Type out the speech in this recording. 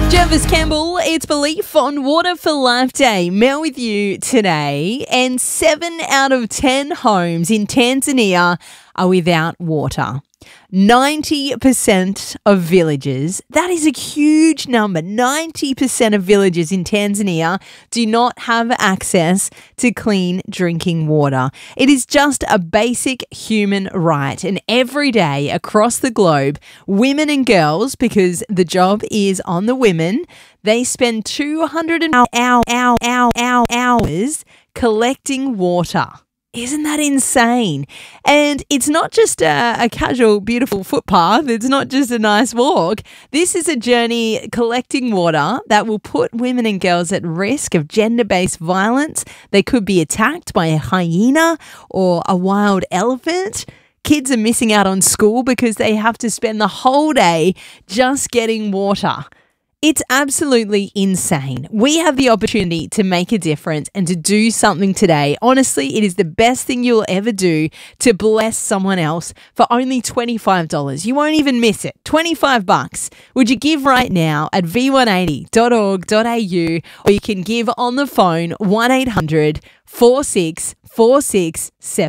Jervis Campbell, it's Belief on Water for Life Day. Mel with you today, and 7 out of 10 homes in Tanzania are without water. 90% of villages, that is a huge number, 90% of villages in Tanzania do not have access to clean drinking water. It is just a basic human right, and every day across the globe, women and girls, because the job is on the women, they spend 200 hours collecting water. Isn't that insane? And it's not just a casual, beautiful footpath. It's not just a nice walk. This is a journey collecting water that will put women and girls at risk of gender-based violence. They could be attacked by a hyena or a wild elephant. Kids are missing out on school because they have to spend the whole day just getting water. It's absolutely insane. We have the opportunity to make a difference and to do something today. Honestly, it is the best thing you'll ever do to bless someone else for only $25. You won't even miss it. $25. Would you give right now at v180.org.au, or you can give on the phone 1-800-4646-7.